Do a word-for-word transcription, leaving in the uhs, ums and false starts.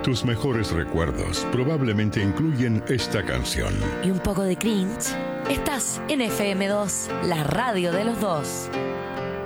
Tus mejores recuerdos probablemente incluyen esta canción. Y un poco de cringe. Estás en F M dos, la radio de los dos.